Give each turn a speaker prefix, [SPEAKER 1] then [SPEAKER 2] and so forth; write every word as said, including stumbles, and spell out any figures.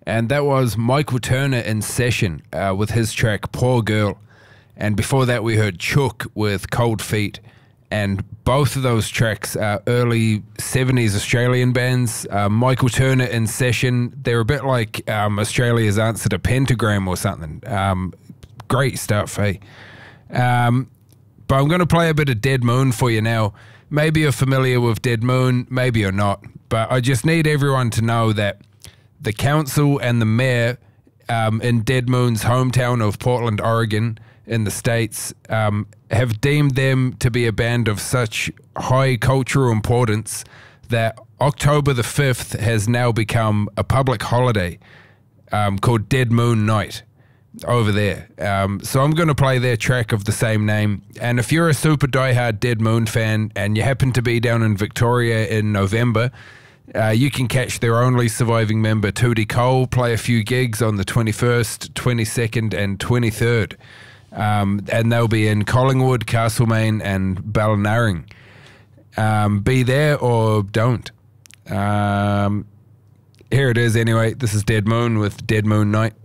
[SPEAKER 1] And that was Michael Turner in Session uh, with his track Poor Girl. And before that we heard Chook with Cold Feet. And both of those tracks are early seventies Australian bands. Uh, Michael Turner in Session, they're a bit like um, Australia's answer to Pentagram or something. Um, great stuff, hey? Um, but I'm going to play a bit of Dead Moon for you now. Maybe you're familiar with Dead Moon, maybe you're not. But I just need everyone to know that the council and the mayor um, in Dead Moon's hometown of Portland, Oregon, in the States, um, have deemed them to be a band of such high cultural importance that October the fifth has now become a public holiday um, called Dead Moon Night over there. Um, so I'm going to play their track of the same name. And if you're a super diehard Dead Moon fan and you happen to be down in Victoria in November, Uh, you can catch their only surviving member, Tootie Cole, play a few gigs on the twenty-first, twenty-second and twenty-third. Um, and they'll be in Collingwood, Castlemaine and Ballinarring. Um, be there or don't. Um, here it is anyway. This is Dead Moon with Dead Moon Night.